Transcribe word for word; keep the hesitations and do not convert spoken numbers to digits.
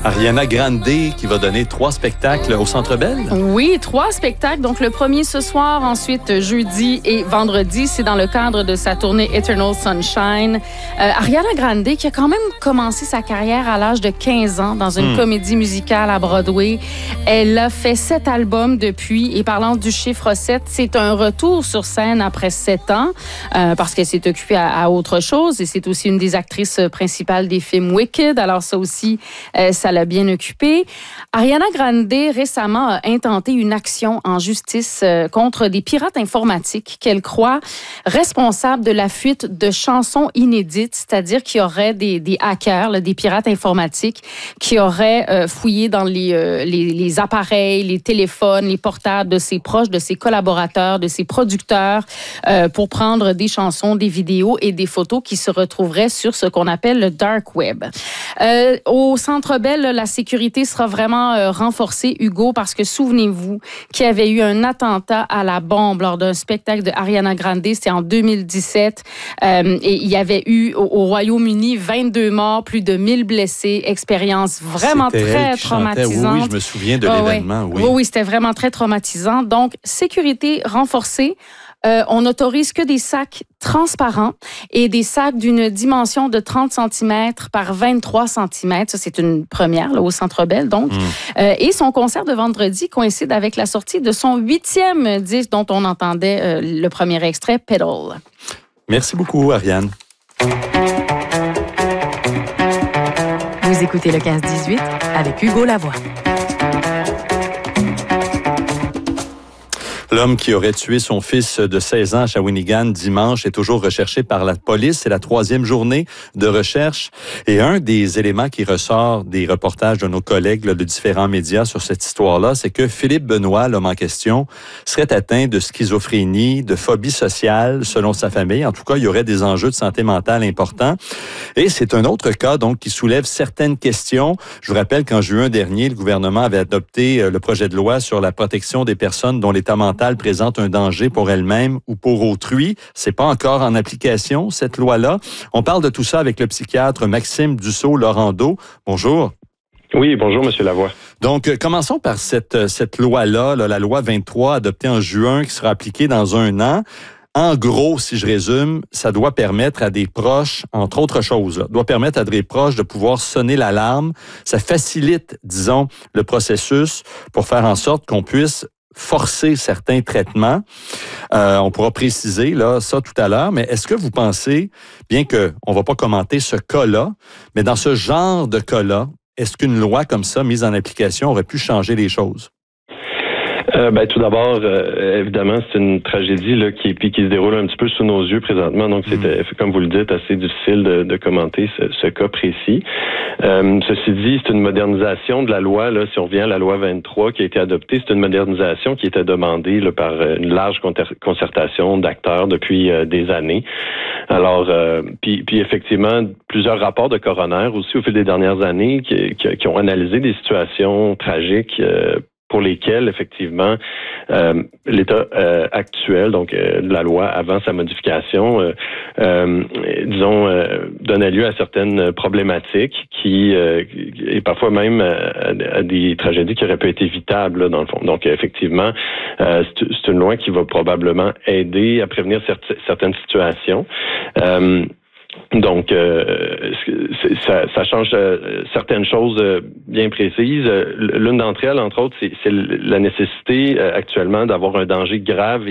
Ariana Grande qui va donner trois spectacles au Centre Bell. Oui, trois spectacles. Donc, le premier ce soir, ensuite jeudi et vendredi. C'est dans le cadre de sa tournée Eternal Sunshine. Euh, Ariana Grande qui a quand même commencé sa carrière à l'âge de quinze ans dans une hmm. comédie musicale à Broadway. Elle a fait sept albums depuis. Et parlant du chiffre sept, c'est un retour sur scène après sept ans euh, parce qu'elle s'est occupée à, à autre chose. Et c'est aussi une des actrices principales des films Wicked. Alors ça aussi, euh, ça l'a bien occupée. Ariana Grande, récemment, a intenté une action en justice euh, contre des pirates informatiques qu'elle croit responsables de la fuite de chansons inédites, c'est-à-dire qu'il y aurait des, des hackers, là, des pirates informatiques qui auraient euh, fouillé dans les, euh, les, les appareils, les téléphones, les portables de ses proches, de ses collaborateurs, de ses producteurs euh, pour prendre des chansons, des vidéos et des photos qui se retrouveraient sur ce qu'on appelle le dark web. Euh, au Centre Bell, la sécurité sera vraiment euh, renforcée, Hugo, parce que souvenez-vous qu'il y avait eu un attentat à la bombe lors d'un spectacle de Ariana Grande, c'était en deux mille dix-sept, euh, et il y avait eu au, au Royaume-Uni vingt-deux morts, plus de mille blessés, expérience vraiment c'était très traumatisante. Oui, oui, je me souviens de oh, l'événement. Oui. Oui. oui, oui, c'était vraiment très traumatisant. Donc, sécurité renforcée. Euh, on n'autorise que des sacs transparents et des sacs d'une dimension de trente centimètres par vingt-trois centimètres. Ça, c'est une première là, au Centre Bell, donc. Mm. Euh, et son concert de vendredi coïncide avec la sortie de son huitième disque dont on entendait euh, le premier extrait, Pedal. Merci beaucoup, Ariane. Vous écoutez le quinze dix-huit avec Hugo Lavoie. L'homme qui aurait tué son fils de seize ans à Shawinigan dimanche est toujours recherché par la police. C'est la troisième journée de recherche. Et un des éléments qui ressort des reportages de nos collègues là, de différents médias sur cette histoire-là, c'est que Philippe Benoît, l'homme en question, serait atteint de schizophrénie, de phobie sociale, selon sa famille. En tout cas, il y aurait des enjeux de santé mentale importants. Et c'est un autre cas, donc, qui soulève certaines questions. Je vous rappelle qu'en juin dernier, le gouvernement avait adopté le projet de loi sur la protection des personnes dont l'état mental présente un danger pour elle-même ou pour autrui. C'est pas encore en application, cette loi-là. On parle de tout ça avec le psychiatre Maxime Dussault-Laurando. Bonjour. Oui, bonjour, M. Lavoie. Donc, commençons par cette, cette loi-là, là, la loi vingt-trois, adoptée en juin, qui sera appliquée dans un an. En gros, si je résume, ça doit permettre à des proches, entre autres choses, là, doit permettre à des proches de pouvoir sonner l'alarme. Ça facilite, disons, le processus pour faire en sorte qu'on puisse forcer certains traitements. Euh, on pourra préciser là ça tout à l'heure, mais est-ce que vous pensez, bien qu'on ne va pas commenter ce cas-là, mais dans ce genre de cas-là, est-ce qu'une loi comme ça, mise en application, aurait pu changer les choses? Euh, ben, tout d'abord, euh, évidemment, c'est une tragédie là, qui, qui se déroule un petit peu sous nos yeux présentement. Donc, c'est, mmh. comme vous le dites, assez difficile de, de commenter ce, ce cas précis. Euh, ceci dit, c'est une modernisation de la loi. Là, si on revient à la loi vingt-trois qui a été adoptée, c'est une modernisation qui était demandée là, par une large concertation d'acteurs depuis euh, des années. Alors, euh, puis, puis effectivement, plusieurs rapports de coroner aussi au fil des dernières années qui, qui, qui ont analysé des situations tragiques euh, pour lesquels, effectivement, euh, l'état euh, actuel, donc euh, de la loi avant sa modification, euh, euh, disons, euh, donnait lieu à certaines problématiques qui, euh, et parfois même à, à des tragédies qui auraient pu être évitables, là, dans le fond. Donc, effectivement, euh, c'est, c'est une loi qui va probablement aider à prévenir certes, certaines situations. Euh, Donc, euh, ça, ça change euh, certaines choses euh, bien précises. L'une d'entre elles, entre autres, c'est, c'est la nécessité euh, actuellement d'avoir un danger grave